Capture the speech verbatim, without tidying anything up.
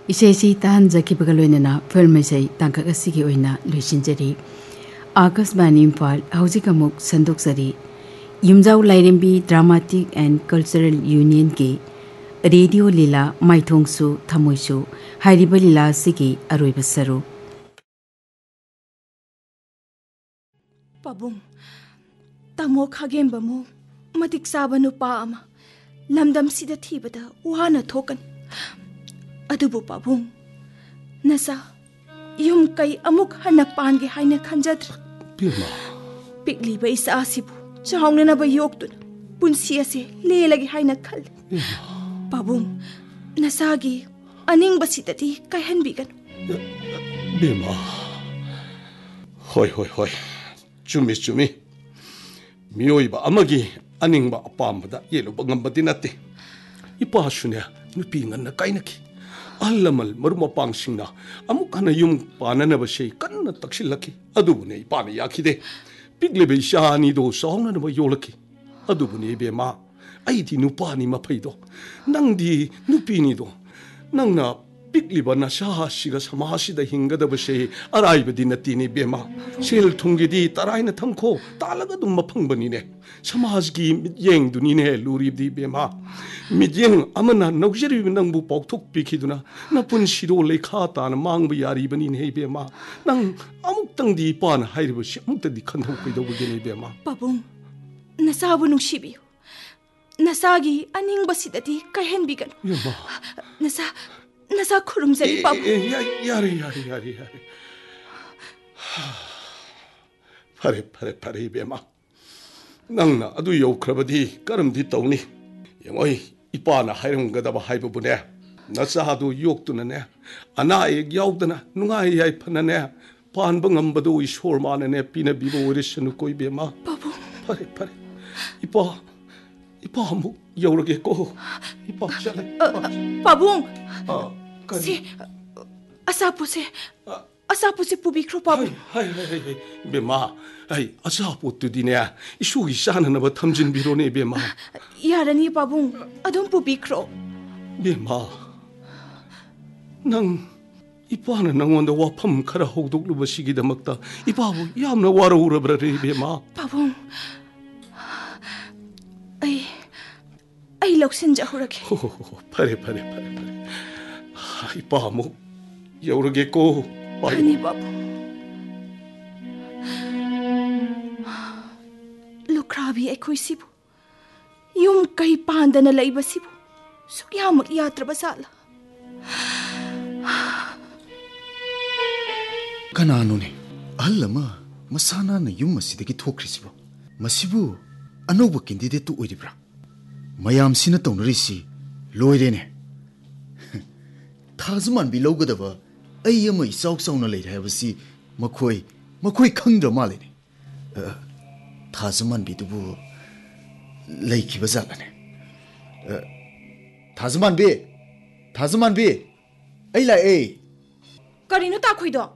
इसेसी ताहनजखिबगा लोइनना film इसे तांकक असिगी ओइना लुइसिनजरी आकाशवाणी इम्फाल हौजिक अमुक संदोक्सरी युमजाउ लाइरेंबी dramatic and cultural union की रेडियो लीला माइथोंसु थमोइसु हाइरिब लीला सिगी अरोइब सरू पाबुंग तमो खागेंबमु मतिक साबा नुपा अमा लमदम सिदा थीबदा वाना थोकन अदुबु पाबुंग नसा युम कई अमुक हनक पानगे हाइना खंजद्र बिरमा पिकलीब इसासिबु चाउननब योक्तुन पुंसी असे लेलगे हाइना खल पाबुंग नसागी अनिंग बसिदती कहन बिगन बिरमा होय होय होय चुमी चुमी मियोइबा अमगी अनिंगबा अपामबदा येलुबा ngambadi natte ipasune nupi nganna kainaki allamal marumapangsinna amuk hana yum pananaba sei kanna taksilaki adubune ipana yakhide piglebe shani do sawna na yolaki adubune bema aidi nupani mapaido nangdi nupini do nangna pigliba na sahasiga samasida hingadaba sei araibadi natini bema sel thungidi taraina thamkho talaga dum mapangbani ne समाजगी मियेंग दुनीने लूरीबदी बेमा मियेंग अमना नौजरी नंगबु पौथोक पिखिदुना नपुन सिरो लेखा तान मांगब यारीबनी ने बेमा नंग अमुक्तंगदी पान हाइरबसि अमुक्तदी खंथौ पैदौबगेने बेमा पाबुंग नसाबु नुसिबियु नसागी अनिंगबसिदती कहनबिगन यमा नसा नसा खुरुमजरी पाबु यारे यारे यारे यारे फरे फरे फरे बेमा नंगना अदु यौख्रबदी करमदी तौनी यमोय इपाना हाइरमगदबा हाइबबुने नचादु योक्तुनने अना एक याउदना नुंगाय याय फनने पानब ngambadu ईश्वर मानने पिना बिबो ओरिसनु कोइ बेमा बाबू फरे फरे इपा इपा मु यौरगे को इपा चले बाबू आ से असापुसे असापुसे पुबिख्रो बाबू हाय हाय हाय बेमा आई अचापोतुदिने इशुगी साननब थमजिन बिरोने बेमा यारनी पाबुंग अदुम पुबिख्रो बेमा नंग इपाना नंगोंद वाफम खरा हौदोक्लुबसिगिदमक्ता इपाबु यामना वारौरब्रा रे बेमा पाबुंग आई आई लौक्सिन जहुरगे हो फरे फरे फरे फरे इपामु यौरगे को पानी बाबू लुक्राबी एखोइसिबु युम कई पांदना लैबसिबु सुक्यामक यात्रबसाला कनानुने अहलमा मसानाना युम मसिदगी थोख्रिसिबु मसिबु अनौब कैंडिडेट तु ओइरिब्रा मयाम सिना तौनरिसि लोइरेने थाजमान बि लौगदबा अई अमा इसाउ साउना लैरे हाबसि मखोइ मखोइ खंद्र मालेने थाजमान बिदुबु लैखिबा जालाने थाजमान बे थाजमान बे अई लाए करिनो ताखोइदो